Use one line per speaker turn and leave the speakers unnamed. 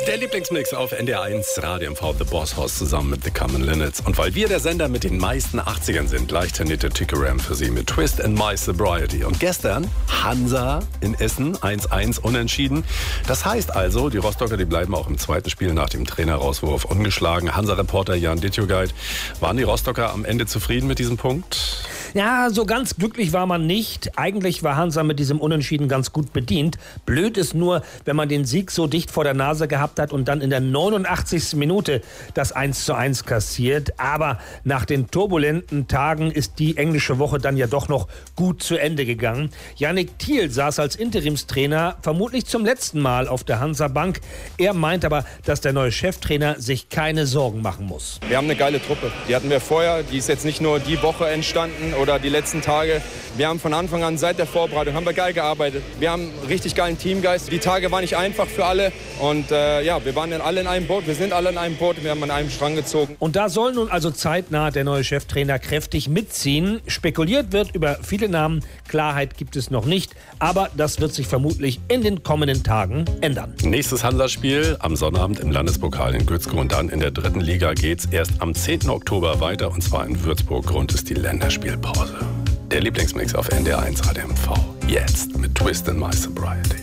Der Lieblingsmix auf NDR1 Radio MV The Boss House zusammen mit The Common Linnets. Und weil wir der Sender mit den meisten 80ern sind, leicht trainierte Tickeram für Sie mit Twist and My Sobriety. Und gestern Hansa in Essen 1-1 unentschieden. Das heißt also, die Rostocker, die bleiben auch im zweiten Spiel nach dem Trainerauswurf ungeschlagen. Hansa-Reporter Jan Ditjogait, waren die Rostocker am Ende zufrieden mit diesem Punkt?
Ja, so ganz glücklich war man nicht. Eigentlich war Hansa mit diesem Unentschieden ganz gut bedient. Blöd ist nur, wenn man den Sieg so dicht vor der Nase gehabt hat und dann in der 89. Minute das 1:1 kassiert. Aber nach den turbulenten Tagen ist die englische Woche dann ja doch noch gut zu Ende gegangen. Yannick Thiel saß als Interimstrainer vermutlich zum letzten Mal auf der Hansa-Bank. Er meint aber, dass der neue Cheftrainer sich keine Sorgen machen muss.
Wir haben eine geile Truppe. Die hatten wir vorher. Die ist jetzt nicht nur die Woche entstanden oder die letzten Tage. Wir haben von Anfang an, seit der Vorbereitung, haben wir geil gearbeitet. Wir haben einen richtig geilen Teamgeist. Die Tage waren nicht einfach für alle. Und wir waren dann alle in einem Boot. Wir sind alle in einem Boot. Wir haben an einem Strang gezogen.
Und da soll nun also zeitnah der neue Cheftrainer kräftig mitziehen. Spekuliert wird über viele Namen. Klarheit gibt es noch nicht. Aber das wird sich vermutlich in den kommenden Tagen ändern.
Nächstes Hansa-Spiel am Sonnabend im Landespokal in Gützkow. Und dann in der 3. Liga geht's erst am 10. Oktober weiter. Und zwar in Würzburg. Grund ist die Länderspielpause. Der Lieblingsmix auf NDR1 Radio MV. Jetzt mit Twist and My Sobriety.